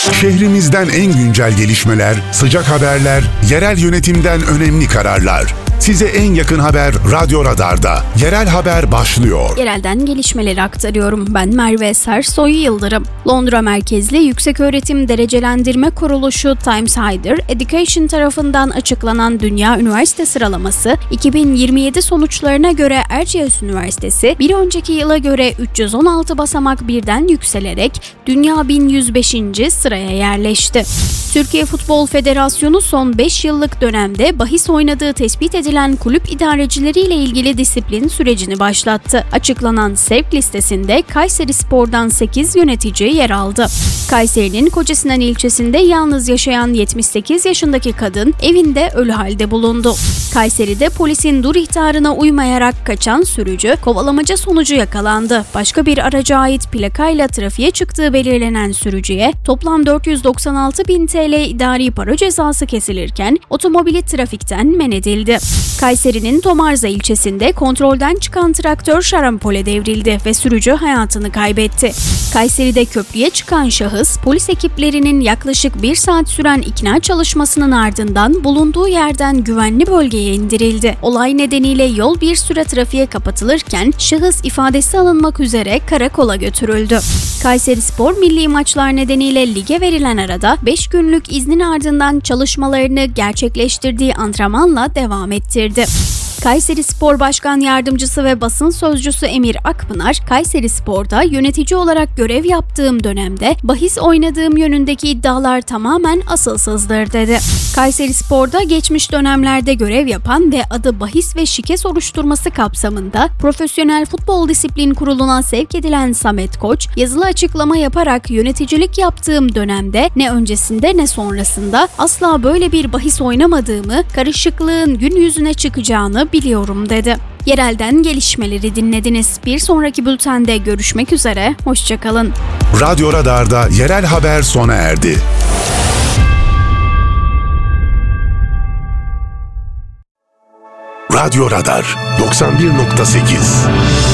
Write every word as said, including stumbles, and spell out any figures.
Şehrimizden en güncel gelişmeler, sıcak haberler, yerel yönetimden önemli kararlar. Size en yakın haber Radyo Radar'da. Yerel haber başlıyor. Yerelden gelişmeleri aktarıyorum. Ben Merve Sersoy Yıldırım. Londra merkezli Yükseköğretim Derecelendirme Kuruluşu Times Higher Education tarafından açıklanan Dünya Üniversite Sıralaması iki bin yirmi yedi sonuçlarına göre Erciyes Üniversitesi bir önceki yıla göre üç yüz on altı basamak birden yükselerek Dünya bin yüz beşinci sıraya yerleşti. Türkiye Futbol Federasyonu son beş yıllık dönemde bahis oynadığı tespit edilen kulüp idarecileriyle ilgili disiplin sürecini başlattı. Açıklanan sevk listesinde Kayserispor'dan sekiz yönetici yer aldı. Kayseri'nin Kocasinan ilçesinde yalnız yaşayan yetmiş sekiz yaşındaki kadın evinde ölü halde bulundu. Kayseri'de polisin dur ihtarına uymayarak kaçan sürücü kovalamaca sonucu yakalandı. Başka bir araca ait plakayla trafiğe çıktığı belirlenen sürücüye toplam dört yüz doksan altı bin T L idari para cezası kesilirken otomobili trafikten men edildi. Kayseri'nin Tomarza ilçesinde kontrolden çıkan traktör şarampole devrildi ve sürücü hayatını kaybetti. Kayseri'de köprüye çıkan şahıs polis ekiplerinin yaklaşık bir saat süren ikna çalışmasının ardından bulunduğu yerden güvenli bölgeye indirildi. Olay nedeniyle yol bir süre trafiğe kapatılırken şahıs ifadesi alınmak üzere karakola götürüldü. Kayserispor milli maçlar nedeniyle lige verilen arada beş günlük iznin ardından çalışmalarını gerçekleştirdiği antrenmanla devam ettirdi. Kayserispor Başkan Yardımcısı ve basın sözcüsü Emir Akpınar, Kayserispor'da yönetici olarak görev yaptığım dönemde bahis oynadığım yönündeki iddialar tamamen asılsızdır dedi. Kayserispor'da geçmiş dönemlerde görev yapan ve adı bahis ve şike soruşturması kapsamında Profesyonel Futbol Disiplin Kurulu'na sevk edilen Samet Koç, yazılı açıklama yaparak yöneticilik yaptığım dönemde ne öncesinde ne sonrasında asla böyle bir bahis oynamadığımı, karışıklığın gün yüzüne çıkacağını biliyorum dedi. Yerelden gelişmeleri dinlediniz. Bir sonraki bültende görüşmek üzere. Hoşça kalın. Radyo Radar'da yerel haber sona erdi. Radyo Radar doksan bir nokta sekiz